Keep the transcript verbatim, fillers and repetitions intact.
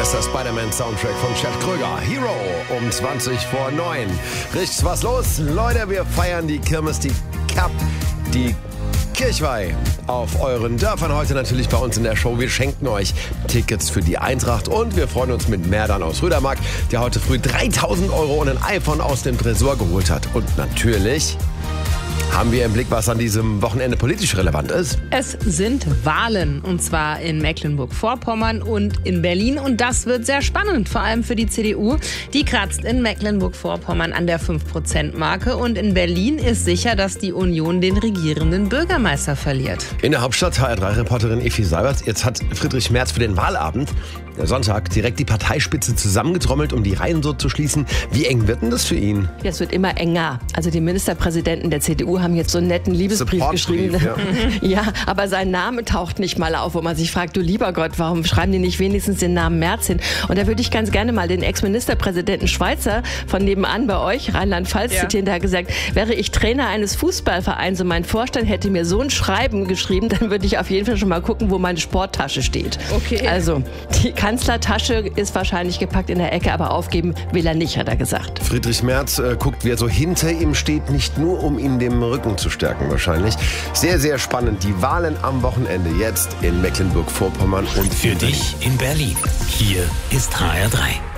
Bester Spider-Man-Soundtrack von Chad Kröger. Hero um zwanzig vor neun. Richtig, was los? Leute, wir feiern die Kirmes, die Cup, die Kirchweih auf euren Dörfern. Heute natürlich bei uns in der Show. Wir schenken euch Tickets für die Eintracht und wir freuen uns mit Merdan aus Rödermark, der heute früh dreitausend Euro und ein iPhone aus dem Tresor geholt hat. Und natürlich haben wir im Blick, was an diesem Wochenende politisch relevant ist. Es sind Wahlen, und zwar in Mecklenburg-Vorpommern und in Berlin. Und das wird sehr spannend, vor allem für die C D U. Die kratzt in Mecklenburg-Vorpommern an der fünf Prozent Marke. Und in Berlin ist sicher, dass die Union den regierenden Bürgermeister verliert. In der Hauptstadt H R drei Reporterin Effi Seibert. Jetzt hat Friedrich Merz für den Wahlabend, der Sonntag, direkt die Parteispitze zusammengetrommelt, um die Reihen so zu schließen. Wie eng wird denn das für ihn? Ja, es wird immer enger. Also die Ministerpräsidenten der C D U haben jetzt so einen netten Liebesbrief geschrieben. Ja. Ja, aber sein Name taucht nicht mal auf, wo man sich fragt, du lieber Gott, warum schreiben die nicht wenigstens den Namen Merz hin? Und da würde ich ganz gerne mal den Ex-Ministerpräsidenten Schweizer von nebenan bei euch, Rheinland-Pfalz, ja. zitieren. Der hat gesagt, wäre ich Trainer eines Fußballvereins und mein Vorstand hätte mir so ein Schreiben geschrieben, dann würde ich auf jeden Fall schon mal gucken, wo meine Sporttasche steht. Okay. Also, die Kanzlertasche ist wahrscheinlich gepackt in der Ecke, aber aufgeben will er nicht, hat er gesagt. Friedrich Merz äh, guckt, wer so hinter ihm steht, nicht nur um ihn dem Rücken zu stärken wahrscheinlich. Sehr, sehr spannend. Die Wahlen am Wochenende jetzt in Mecklenburg-Vorpommern und für dich in Berlin. Hier ist H R drei.